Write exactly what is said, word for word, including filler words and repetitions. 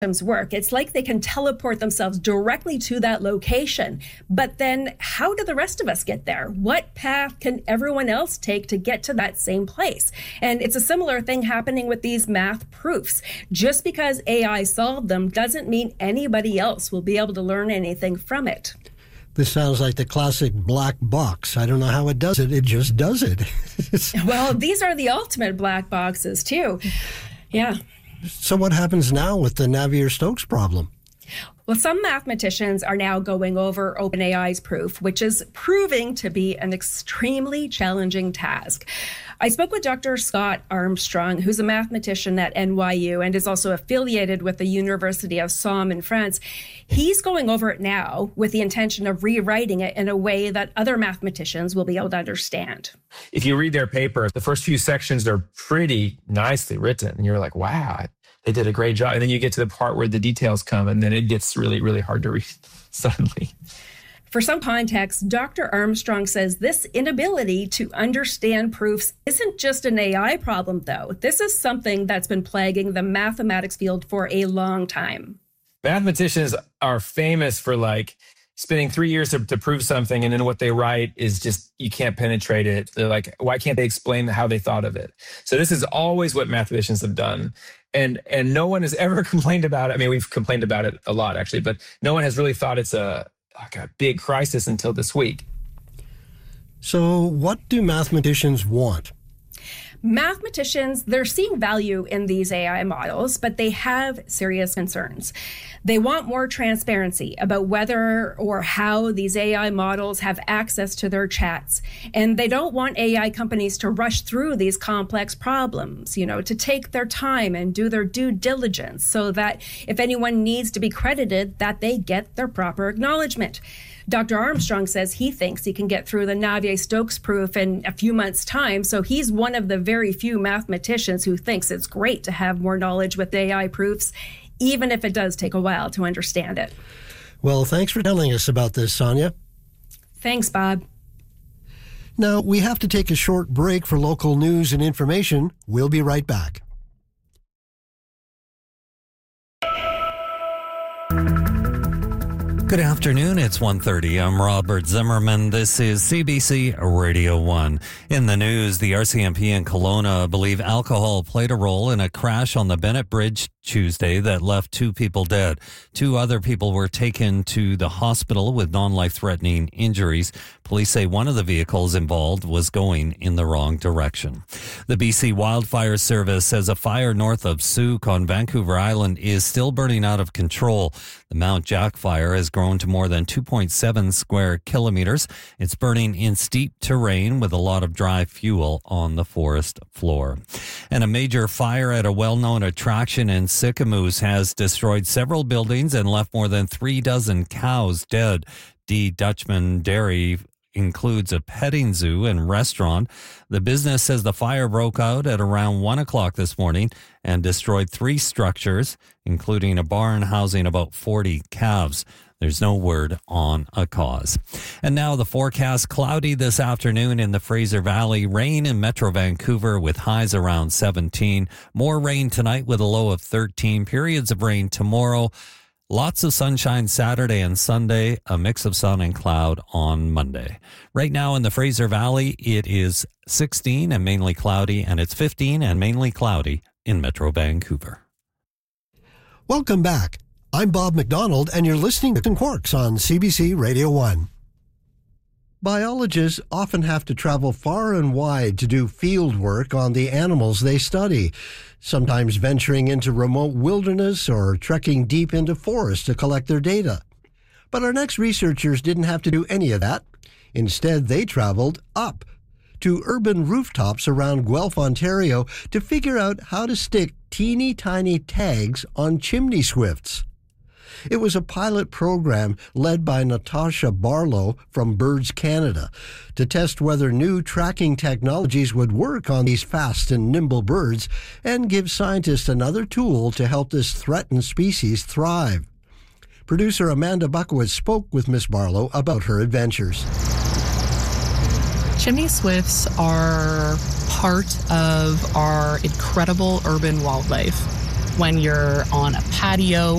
work. It's like they can teleport themselves directly to that location. But then how do the rest of us get there? What path can everyone else take to get to that same place? And it's a similar thing happening with these math proofs. Just because A I solved them doesn't mean anybody else will be able to learn anything from it. This sounds like the classic black box. I don't know how it does it. It just does it. Well, these are the ultimate black boxes, too. Yeah. So what happens now with the Navier-Stokes problem? Well, some mathematicians are now going over OpenAI's proof, which is proving to be an extremely challenging task. I spoke with Doctor Scott Armstrong, who's a mathematician at N Y U and is also affiliated with the University of Somme in France. He's going over it now with the intention of rewriting it in a way that other mathematicians will be able to understand. If you read their paper, the first few sections are pretty nicely written. And you're like, wow, they did a great job. And then you get to the part where the details come, and then it gets really, really hard to read suddenly. For some context, Doctor Armstrong says this inability to understand proofs isn't just an A I problem, though. This is something that's been plaguing the mathematics field for a long time. Mathematicians are famous for like spending three years to, to prove something, and then what they write is just, you can't penetrate it. They're like, why can't they explain how they thought of it? So this is always what mathematicians have done. And and no one has ever complained about it. I mean, we've complained about it a lot, actually, but no one has really thought it's a like a big crisis until this week. So what do mathematicians want? Mathematicians, they're seeing value in these A I models, but they have serious concerns. They want more transparency about whether or how these A I models have access to their chats. And they don't want A I companies to rush through these complex problems, you know, to take their time and do their due diligence so that if anyone needs to be credited, that they get their proper acknowledgement. Doctor Armstrong says he thinks he can get through the Navier-Stokes proof in a few months' time, so he's one of the very few mathematicians who thinks it's great to have more knowledge with A I proofs, even if it does take a while to understand it. Well, thanks for telling us about this, Sonia. Thanks, Bob. Now, we have to take a short break for local news and information. We'll be right back. Good afternoon, it's one thirty. I'm Robert Zimmerman. This is C B C Radio one. In the news, the R C M P in Kelowna believe alcohol played a role in a crash on the Bennett Bridge Tuesday that left two people dead. Two other people were taken to the hospital with non-life-threatening injuries. Police say one of the vehicles involved was going in the wrong direction. The B C Wildfire Service says a fire north of Souk on Vancouver Island is still burning out of control. The Mount Jack fire has grown to more than two point seven square kilometers. It's burning in steep terrain with a lot of dry fuel on the forest floor. And a major fire at a well-known attraction in Sicamous has destroyed several buildings and left more than three dozen cows dead. D. Dutchman Dairy includes a petting zoo and restaurant. The business says the fire broke out at around one o'clock this morning and destroyed three structures, including a barn housing about forty calves. There's no word on a cause. And now the forecast: cloudy this afternoon in the Fraser Valley, rain in Metro Vancouver with highs around seventeen. More rain tonight with a low of thirteen. Periods of rain tomorrow. Lots of sunshine Saturday and Sunday, a mix of sun and cloud on Monday. Right now in the Fraser Valley, it is sixteen and mainly cloudy, and it's fifteen and mainly cloudy in Metro Vancouver. Welcome back. I'm Bob McDonald, and you're listening to Quarks on C B C Radio one. Biologists often have to travel far and wide to do field work on the animals they study, sometimes venturing into remote wilderness or trekking deep into forests to collect their data. But our next researchers didn't have to do any of that. Instead, they traveled up to urban rooftops around Guelph, Ontario, to figure out how to stick teeny tiny tags on chimney swifts. It was a pilot program led by Natasha Barlow from Birds Canada to test whether new tracking technologies would work on these fast and nimble birds and give scientists another tool to help this threatened species thrive. Producer Amanda Buckowitz spoke with Miss Barlow about her adventures. Chimney swifts are part of our incredible urban wildlife. when you're on a patio